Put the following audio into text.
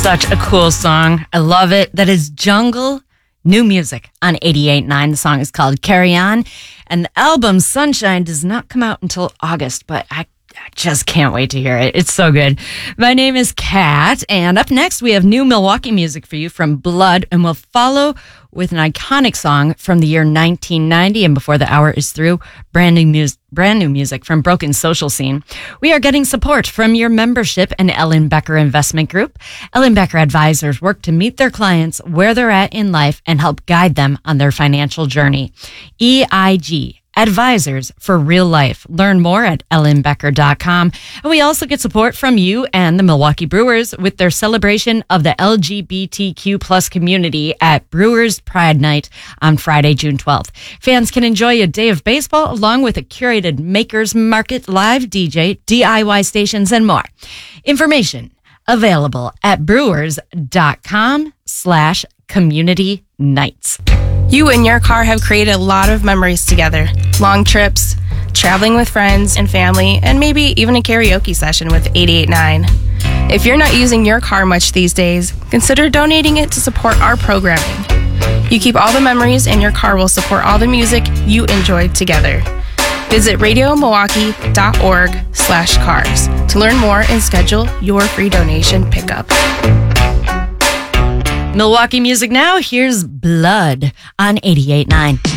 Such a cool song. I love it. That is Jungle, new music on 88.9. The song is called Carry On. And the album Sunshine does not come out until August, but I just can't wait to hear it. It's so good. My name is Kat, and up next we have new Milwaukee music for you from Blood, and we'll follow with an iconic song from the year 1990. And before the hour is through, brand new music from Broken Social Scene. We are getting support from your membership in Ellen Becker Investment Group. Ellen Becker advisors work to meet their clients where they're at in life and help guide them on their financial journey. EIG. Advisors for real life. Learn more at ellenbecker.com. And we also get support from you and the Milwaukee Brewers with their celebration of the LGBTQ plus community at Brewers Pride Night on Friday, June 12th. Fans can enjoy a day of baseball along with a curated makers market, live DJ, DIY stations, and more. Information available at brewers.com/community nights. You and your car have created a lot of memories together. Long trips, traveling with friends and family, and maybe even a karaoke session with 88.9. If you're not using your car much these days, consider donating it to support our programming. You keep all the memories, and your car will support all the music you enjoyed together. Visit radiomilwaukee.org/cars to learn more and schedule your free donation pickup. Milwaukee music now. Here's Blood on 88.9.